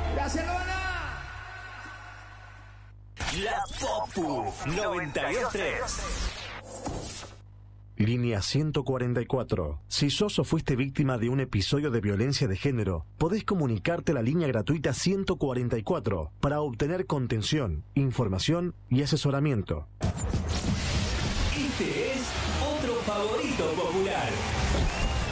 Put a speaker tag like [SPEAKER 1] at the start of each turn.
[SPEAKER 1] ¡Gracias, Lona!
[SPEAKER 2] La Popu 92.3.
[SPEAKER 3] Línea 144. Si sos o fuiste víctima de un episodio de violencia de género, podés comunicarte a la línea gratuita 144 para obtener contención, información y asesoramiento.
[SPEAKER 2] Este es otro favorito popular.